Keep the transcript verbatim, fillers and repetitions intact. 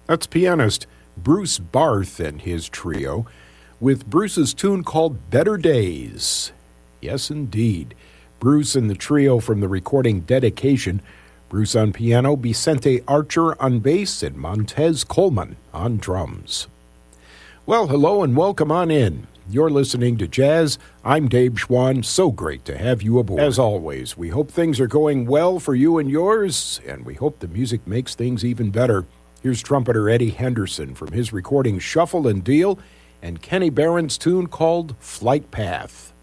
That's pianist Bruce Barth and his trio, with Bruce's tune called Better Days. Yes, indeed. Bruce and the trio from the recording Dedication. Bruce on piano, Vicente Archer on bass, and Montez Coleman on drums. Well, hello and welcome on in. You're listening to Jazz. I'm Dave Schwann. So great to have you aboard. As always, we hope things are going well for you and yours, and we hope the music makes things even better. Here's trumpeter Eddie Henderson from his recording Shuffle and Deal, and Kenny Barron's tune called Flight Path.